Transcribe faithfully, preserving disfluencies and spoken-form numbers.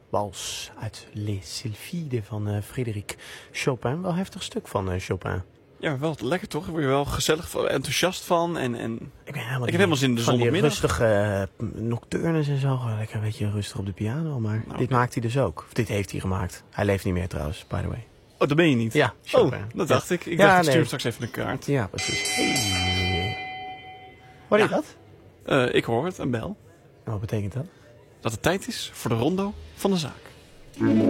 Wals uit Les Sylphides van uh, Frédéric Chopin. Wel een heftig stuk van uh, Chopin. Ja, wel lekker toch? Daar word je wel gezellig van, enthousiast van. En, en... Ik, ben helemaal ik heb helemaal zin in de zondagmiddag. Rustige uh, nocturnes en zo. Lekker een beetje rustig op de piano. Maar nou, dit maakt hij dus ook. Of dit heeft hij gemaakt. Hij leeft niet meer trouwens, by the way. Oh, dat ben je niet? Ja, Chopin. Oh, dat dacht ja. ik. Ik ja, dacht, ik nee. stuur straks even een kaart. Ja, precies. Hey. Hoor je ja. dat? Uh, ik hoor het, een bel. En wat betekent dat? Dat het tijd is voor de rondo van de zaak.